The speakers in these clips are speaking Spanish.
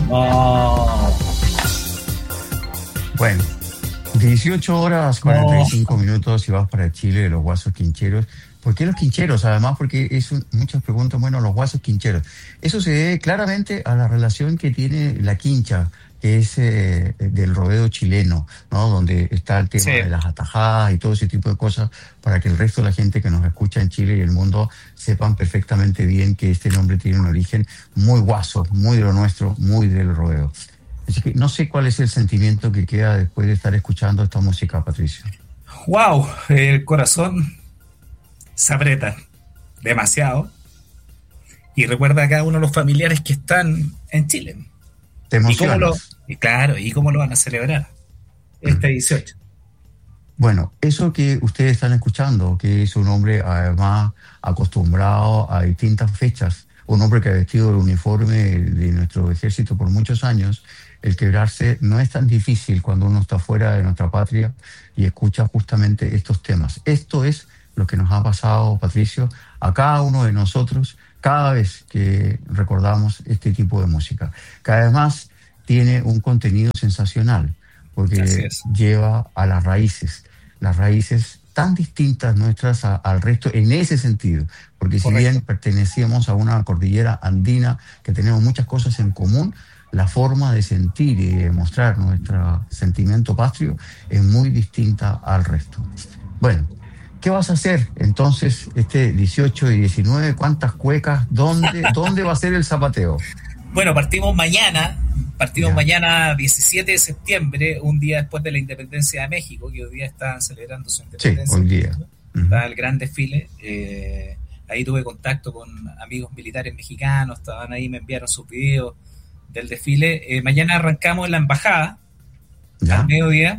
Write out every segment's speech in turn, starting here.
No. Bueno, 18 horas 45 minutos y vas para Chile de los Guasos Quincheros. ¿Por qué los quincheros? Además, porque muchos preguntan, bueno, los Guasos Quincheros. Eso se debe claramente a la relación que tiene la quincha, que es del rodeo chileno, ¿no? Donde está el tema de las atajadas y todo ese tipo de cosas, para que el resto de la gente que nos escucha en Chile y el mundo sepan perfectamente bien que este nombre tiene un origen muy guaso, muy de lo nuestro, muy del rodeo. Así que no sé cuál es el sentimiento que queda después de estar escuchando esta música, Patricio. ¡Wow! El corazón se aprieta demasiado y recuerda a cada uno de los familiares que están en Chile. ¿Te emocionas? ¿Y cómo lo van a celebrar este 18? Bueno, eso que ustedes están escuchando, que es un hombre además acostumbrado a distintas fechas, un hombre que ha vestido el uniforme de nuestro ejército por muchos años, el quebrarse no es tan difícil cuando uno está fuera de nuestra patria y escucha justamente estos temas. Esto es lo que nos ha pasado, Patricio, a cada uno de nosotros cada vez que recordamos este tipo de música, que además tiene un contenido sensacional, porque lleva a las raíces tan distintas nuestras al resto en ese sentido, porque si bien pertenecíamos a una cordillera andina que tenemos muchas cosas en común, la forma de sentir y de mostrar nuestro sentimiento patrio es muy distinta al resto. Bueno, ¿qué vas a hacer entonces este 18 y 19? ¿Cuántas cuecas? ¿Dónde va a ser el zapateo? Bueno, partimos mañana 17 de septiembre, un día después de la independencia de México, que hoy día están celebrando su independencia. Sí, hoy día. Está el gran desfile. Ahí tuve contacto con amigos militares mexicanos, estaban ahí, me enviaron sus videos del desfile. Mañana arrancamos en la embajada, al mediodía.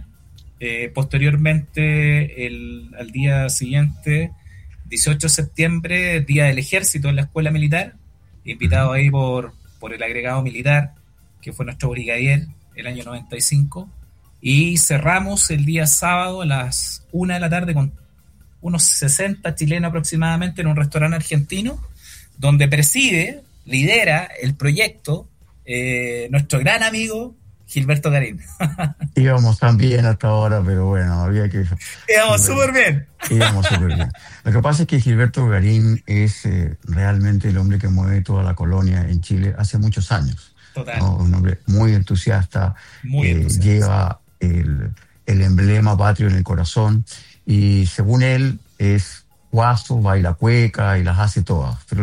Posteriormente, al día siguiente, 18 de septiembre, Día del Ejército en la Escuela Militar, invitado ahí por el agregado militar, que fue nuestro brigadier el año 95, y cerramos el día sábado a las 1 de la tarde con unos 60 chilenos aproximadamente en un restaurante argentino, donde lidera el proyecto nuestro gran amigo Gilberto Garín. Íbamos tan bien hasta ahora, pero bueno, había que... Íbamos súper bien. Lo que pasa es que Gilberto Garín es realmente el hombre que mueve toda la colonia en Chile hace muchos años. Total. ¿No? Un hombre muy entusiasta, lleva el emblema patrio en el corazón y según él es guaso, baila cueca y las hace todas. Pero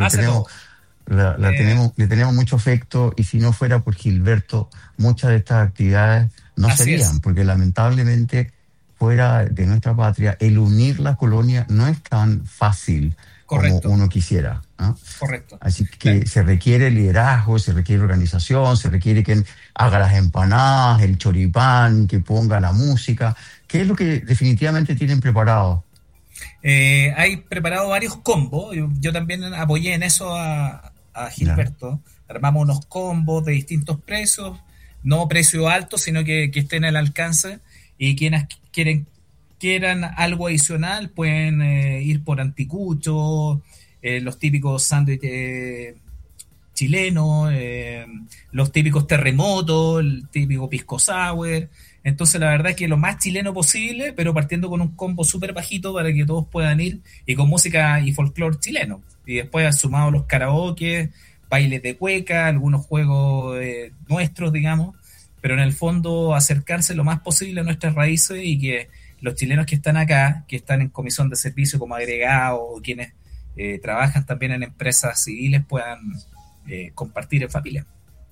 le tenemos mucho afecto y si no fuera por Gilberto, muchas de estas actividades no serían, porque lamentablemente fuera de nuestra patria, el unir la colonia no es tan fácil como uno quisiera, ¿no? Correcto. Así que se requiere liderazgo, se requiere organización, se requiere que haga las empanadas, el choripán, que ponga la música. ¿Qué es lo que definitivamente tienen preparado? Hay preparado varios combos. Yo también apoyé en eso a Gilberto. Armamos unos combos de distintos precios, no precio alto, sino que estén al alcance, y quienes quieran algo adicional pueden ir por anticucho, los típicos sándwiches chilenos, los típicos terremotos, el típico pisco sour. Entonces la verdad es que lo más chileno posible, pero partiendo con un combo súper bajito para que todos puedan ir, y con música y folclore chileno. Y después sumado los karaoke, bailes de cueca, algunos juegos nuestros, digamos, pero en el fondo acercarse lo más posible a nuestras raíces, y que los chilenos que están acá, que están en comisión de servicio como agregados, o quienes trabajan también en empresas civiles, puedan compartir en familia.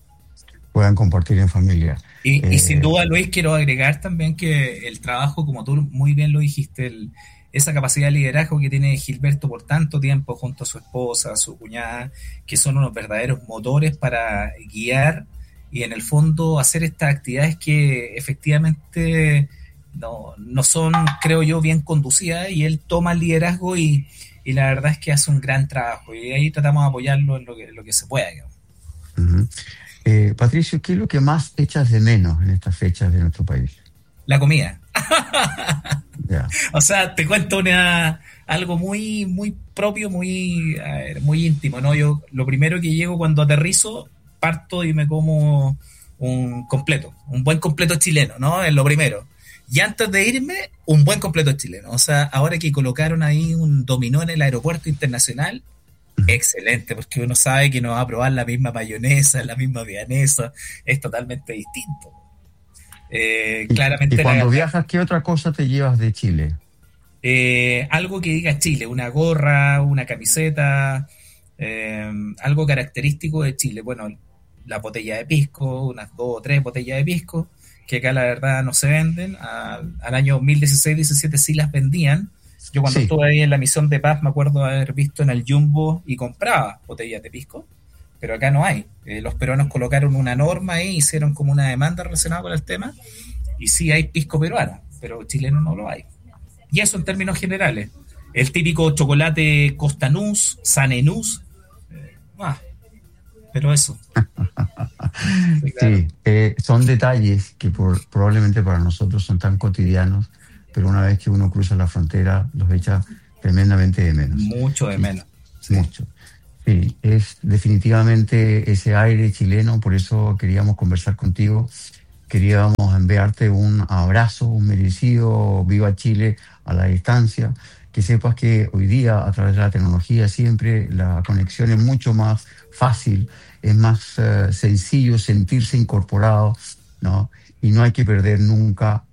Y sin duda, Luis, quiero agregar también que el trabajo, como tú muy bien lo dijiste, esa capacidad de liderazgo que tiene Gilberto por tanto tiempo junto a su esposa, a su cuñada, que son unos verdaderos motores para guiar y en el fondo hacer estas actividades que efectivamente no son, creo yo, bien conducidas, y él toma el liderazgo y la verdad es que hace un gran trabajo, y ahí tratamos de apoyarlo en lo que se pueda. Uh-huh. Patricio, ¿qué es lo que más echas de menos en estas fechas de nuestro país? La comida. O sea, te cuento algo muy, muy propio, muy íntimo, ¿no? Yo lo primero que llego cuando aterrizo, parto y me como un completo, un buen completo chileno, ¿no? Es lo primero. Y antes de irme, un buen completo chileno. O sea, ahora que colocaron ahí un dominó en el aeropuerto internacional, excelente, porque uno sabe que no va a probar la misma mayonesa, la misma vianesa, es totalmente distinto. Claramente. Y cuando viajas, ¿qué otra cosa te llevas de Chile? Algo que diga Chile, una gorra, una camiseta, algo característico de Chile. Bueno, la botella de pisco, unas 2 o 3 botellas de pisco, que acá la verdad no se venden. Al año 2016-17 sí las vendían. Yo cuando estuve ahí en la misión de paz me acuerdo haber visto en el Jumbo y compraba botellas de pisco, pero acá no hay. Los peruanos colocaron una norma ahí, hicieron como una demanda relacionada con el tema, y sí hay pisco peruano, pero chileno no lo hay. Y eso en términos generales. El típico chocolate Costanús, Sanenús, pero eso. Sí, claro. Son detalles que probablemente para nosotros son tan cotidianos, pero una vez que uno cruza la frontera los echa tremendamente de menos. Mucho de menos. Sí. Mucho. Sí, es definitivamente ese aire chileno, por eso queríamos conversar contigo. Queríamos enviarte un abrazo, un merecido Viva Chile a la distancia. Que sepas que hoy día, a través de la tecnología, siempre la conexión es mucho más fácil, es más sencillo sentirse incorporado, ¿no? Y no hay que perder nunca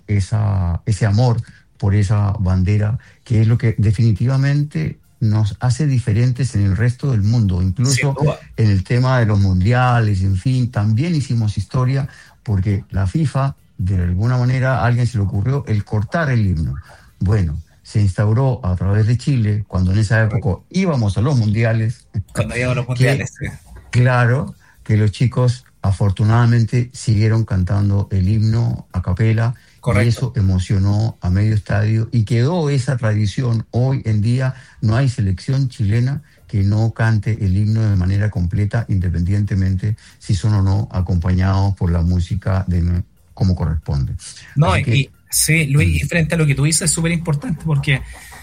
ese amor por esa bandera, que es lo que definitivamente nos hace diferentes en el resto del mundo. Incluso en el tema de los mundiales, en fin, también hicimos historia, porque la FIFA, de alguna manera, a alguien se le ocurrió el cortar el himno. Bueno, se instauró a través de Chile, cuando en esa época íbamos a los mundiales. Cuando íbamos a los mundiales, sí. Claro, que los chicos afortunadamente siguieron cantando el himno a capela. Correcto. Y eso emocionó a medio estadio y quedó esa tradición. Hoy en día no hay selección chilena que no cante el himno de manera completa, independientemente si son o no acompañados por la música como corresponde. No, sí, Luis, y frente a lo que tú dices es súper importante, porque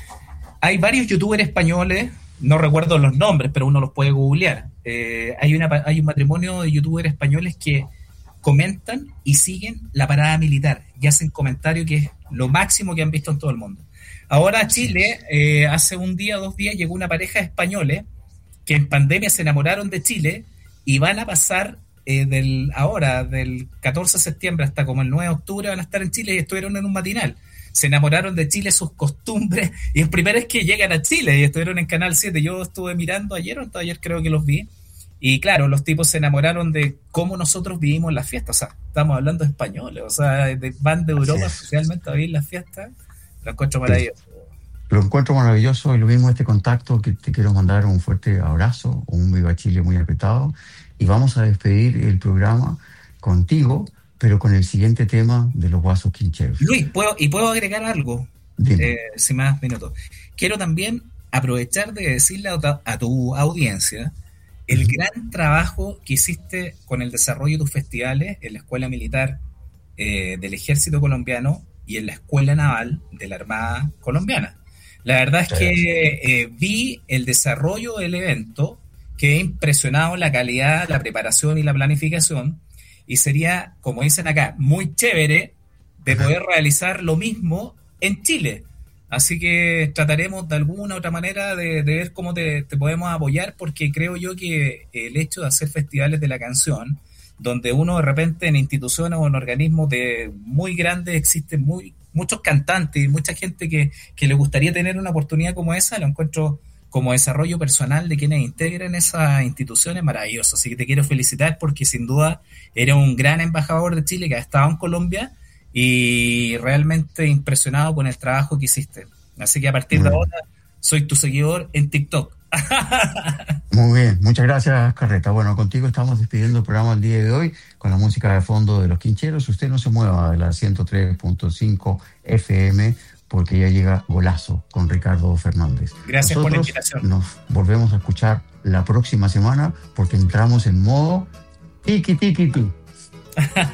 hay varios youtubers españoles, no recuerdo los nombres, pero uno los puede googlear. Hay un matrimonio de youtubers españoles que comentan y siguen la parada militar y hacen comentario que es lo máximo que han visto en todo el mundo. Ahora a Chile, hace un día o 2 días, llegó una pareja de españoles que en pandemia se enamoraron de Chile y van a pasar del 14 de septiembre hasta como el 9 de octubre van a estar en Chile y estuvieron en un matinal. Se enamoraron de Chile, sus costumbres, y es primera vez que llegan a Chile y estuvieron en Canal 7. Yo estuve mirando ayer creo que los vi. Y claro, los tipos se enamoraron de cómo nosotros vivimos las fiestas. O sea, estamos hablando de españoles, o sea, van de Europa especialmente a vivir las fiestas. Lo encuentro maravilloso. Lo encuentro maravilloso y lo mismo este contacto, que te quiero mandar un fuerte abrazo, un Viva Chile muy apretado. Y vamos a despedir el programa contigo, pero con el siguiente tema de los Guasos Quincheros. Luis, ¿puedo agregar algo? Si me das minutos. Quiero también aprovechar de decirle a tu audiencia el gran trabajo que hiciste con el desarrollo de tus festivales en la Escuela Militar del Ejército Colombiano y en la Escuela Naval de la Armada Colombiana. La verdad es que vi el desarrollo del evento, quedé impresionado en la calidad, la preparación y la planificación, y sería, como dicen acá, muy chévere de poder realizar lo mismo en Chile. Así que trataremos de alguna u otra manera de ver cómo te podemos apoyar, porque creo yo que el hecho de hacer festivales de la canción, donde uno de repente en instituciones o en organismos muy grandes existen muchos cantantes y mucha gente que le gustaría tener una oportunidad como esa, lo encuentro como desarrollo personal de quienes integran esas instituciones maravilloso. Así que te quiero felicitar porque sin duda eres un gran embajador de Chile que ha estado en Colombia y realmente impresionado con el trabajo que hiciste. Así que a partir de ahora soy tu seguidor en TikTok. Muy bien, muchas gracias, Carreta. Bueno, contigo estamos despidiendo el programa el día de hoy con la música de fondo de Los Quincheros. Usted no se mueva de la 103.5 FM porque ya llega Golazo con Ricardo Fernández. Gracias por la invitación. Nos volvemos a escuchar la próxima semana porque entramos en modo tiki tiki tiki.